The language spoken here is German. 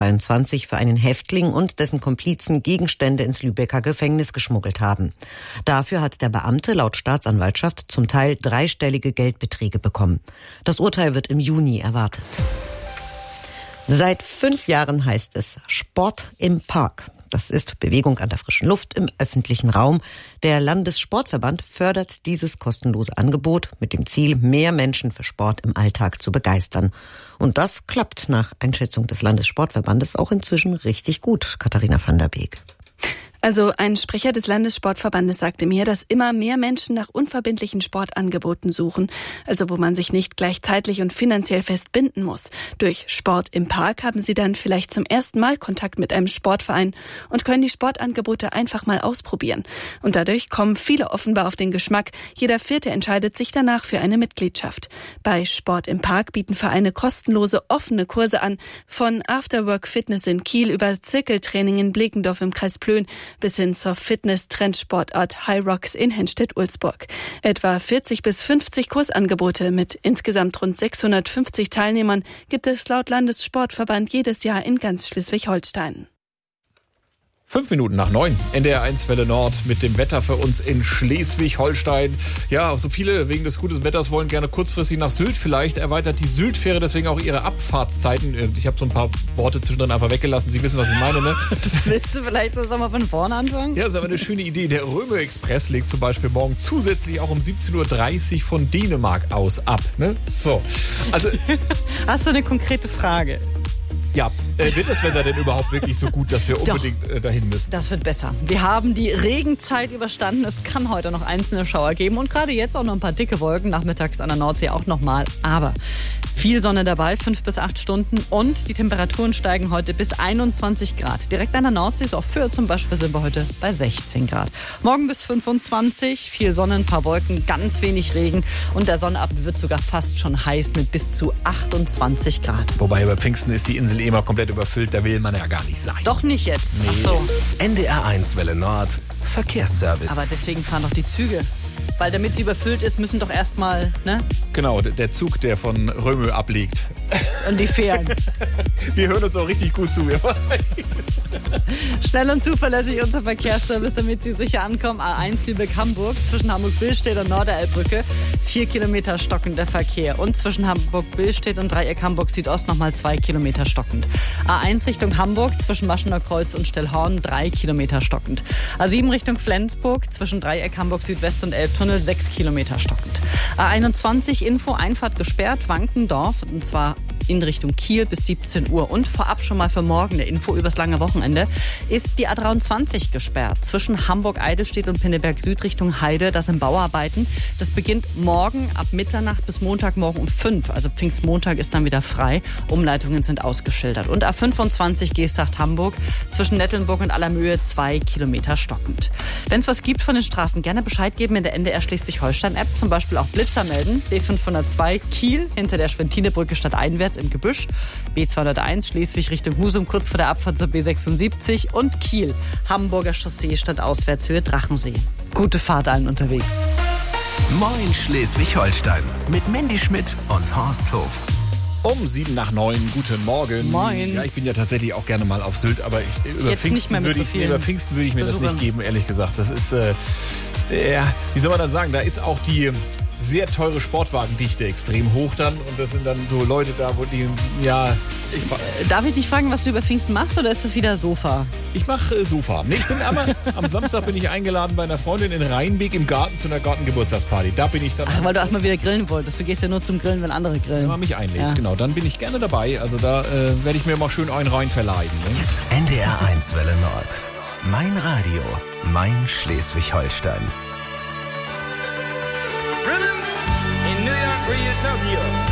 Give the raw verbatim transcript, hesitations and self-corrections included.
zweiundzwanzig für einen Häftling und dessen Komplizen Gegenstände ins Lübecker Gefängnis geschmuggelt haben. Dafür hat der Beamte laut Staatsanwaltschaft zum Teil dreistellige Geldbeträge bekommen. Das Urteil wird im Juni erwartet. Seit fünf Jahren heißt es Sport im Park. Das ist Bewegung an der frischen Luft im öffentlichen Raum. Der Landessportverband fördert dieses kostenlose Angebot mit dem Ziel, mehr Menschen für Sport im Alltag zu begeistern. Und das klappt nach Einschätzung des Landessportverbandes auch inzwischen richtig gut. Katharina van der Beek. Also ein Sprecher des Landessportverbandes sagte mir, dass immer mehr Menschen nach unverbindlichen Sportangeboten suchen, also wo man sich nicht gleich zeitlich und finanziell festbinden muss. Durch Sport im Park haben sie dann vielleicht zum ersten Mal Kontakt mit einem Sportverein und können die Sportangebote einfach mal ausprobieren. Und dadurch kommen viele offenbar auf den Geschmack. Jeder Vierte entscheidet sich danach für eine Mitgliedschaft. Bei Sport im Park bieten Vereine kostenlose, offene Kurse an, von Afterwork Fitness in Kiel über Zirkeltraining in Bleckendorf im Kreis Plön bis hin zur Fitness-Trendsportart High Rocks in Henstedt-Ulzburg. Etwa vierzig bis fünfzig Kursangebote mit insgesamt rund sechshundertfünfzig Teilnehmern gibt es laut Landessportverband jedes Jahr in ganz Schleswig-Holstein. Fünf Minuten nach neun. N D R eins Welle Nord mit dem Wetter für uns in Schleswig-Holstein. Ja, so viele wegen des guten Wetters wollen gerne kurzfristig nach Sylt. Vielleicht erweitert die Syltfähre deswegen auch ihre Abfahrtszeiten. Ich habe so ein paar Worte zwischendrin einfach weggelassen. Sie wissen, was ich meine, ne? Willst du vielleicht das mal von vorne anfangen? Ja, das ist aber eine schöne Idee. Der Römer-Express legt zum Beispiel morgen zusätzlich auch um siebzehn Uhr dreißig von Dänemark aus ab. Ne? So. Also, hast du eine konkrete Frage? Ja, äh, wird das Wetter denn überhaupt wirklich so gut, dass wir unbedingt äh, dahin müssen? Das wird besser. Wir haben die Regenzeit überstanden. Es kann heute noch einzelne Schauer geben und gerade jetzt auch noch ein paar dicke Wolken. Nachmittags an der Nordsee auch nochmal. Aber viel Sonne dabei, fünf bis acht Stunden und die Temperaturen steigen heute bis einundzwanzig Grad. Direkt an der Nordsee, so auf Fürth zum Beispiel, sind wir heute bei sechzehn Grad. Morgen bis fünfundzwanzig, viel Sonne, ein paar Wolken, ganz wenig Regen und der Sonnabend wird sogar fast schon heiß mit bis zu achtundzwanzig Grad. Wobei über Pfingsten ist die Insel immer komplett überfüllt, da will man ja gar nicht sein. Doch nicht jetzt. Nee. Ach so. N D R eins Welle Nord, Verkehrsservice. Aber deswegen fahren doch die Züge. Weil damit sie überfüllt ist, müssen doch erstmal, ne? Genau, der Zug, der von Römö abliegt. Und die Fähren. Wir hören uns auch richtig gut zu. Schnell und zuverlässig unser Verkehrsservice, damit Sie sicher ankommen. A eins Lübeck-Hamburg zwischen Hamburg-Billstedt und Norderelbbrücke. Vier Kilometer stockender Verkehr. Und zwischen Hamburg-Billstedt und Dreieck Hamburg-Südost nochmal zwei Kilometer stockend. A eins Richtung Hamburg zwischen Maschener Kreuz und Stellhorn drei Kilometer stockend. A sieben Richtung Flensburg zwischen Dreieck Hamburg-Südwest und Elbtunnel sechs Kilometer stockend. A einundzwanzig Info, Einfahrt gesperrt, Wankendorf, und zwar in Richtung Kiel bis siebzehn Uhr. Und vorab schon mal für morgen eine Info übers lange Wochenende, ist die A dreiundzwanzig gesperrt. Zwischen Hamburg-Eidelstedt und Pinneberg Süd Richtung Heide, das sind Bauarbeiten. Das beginnt morgen ab Mitternacht bis Montagmorgen um fünf. Also Pfingstmontag ist dann wieder frei. Umleitungen sind ausgeschildert. Und A fünfundzwanzig Geesthacht-Hamburg zwischen Nettelnburg und Allermöhe zwei Kilometer stockend. Wenn es was gibt von den Straßen, gerne Bescheid geben in der N D R Schleswig-Holstein-App. Zum Beispiel auch Blitzer melden. B fünfhundertzwei Kiel hinter der Schwentinebrücke stadteinwärts im Gebüsch. B zweihunderteins Schleswig Richtung Husum kurz vor der Abfahrt zur B sechsundsiebzig. Und Kiel Hamburger Chaussee stadtauswärts Höhe Drachensee. Gute Fahrt allen unterwegs. Moin Schleswig-Holstein mit Mandy Schmidt und Horst Hof. Um sieben nach neun, guten Morgen. Moin. Ja, ich bin ja tatsächlich auch gerne mal auf Sylt, aber ich, über, Jetzt Pfingsten nicht mehr mit würde so ich, vielen über Pfingsten würde ich mir Besuchern. das nicht geben, ehrlich gesagt. Das ist, äh, ja, wie soll man das sagen, da ist auch die sehr teure Sportwagendichte extrem hoch dann und das sind dann so Leute da, wo die, ja... Ich, Darf ich dich fragen, was du über Pfingsten machst, oder ist das wieder Sofa? ich mache äh, Sofa. Nee, ich bin aber, am Samstag bin ich eingeladen bei einer Freundin in Rheinbeek im Garten zu einer Gartengeburtstagsparty. Da bin ich dann... Ach, weil du erstmal wieder grillen wolltest. Du gehst ja nur zum Grillen, wenn andere grillen. Wenn man mich einlädt, Ja. genau. Dann bin ich gerne dabei. Also da äh, werde ich mir mal schön einen rein verleihen. Ne? N D R eins Welle Nord. Mein Radio, mein Schleswig-Holstein. In New York, where you Tokyo.